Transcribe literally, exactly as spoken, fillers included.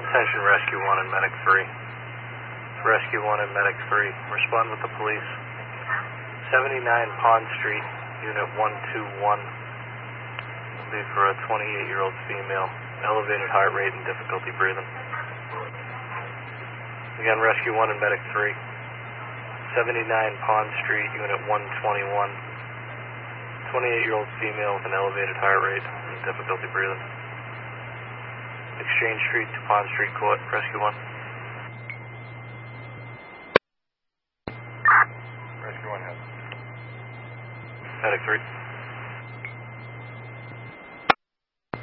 Attention Rescue one and Medic three. Rescue one and Medic three. Respond with the police. seventy-nine Pond Street, Unit one two one. Will be for a twenty-eight-year-old female. Elevated heart rate and difficulty breathing. Again, Rescue one and Medic three. seventy-nine Pond Street, Unit one twenty-one. twenty-eight-year-old female with an elevated heart rate and difficulty breathing. Exchange Street to Pond Street Court, Rescue one. Rescue one has. Medic three.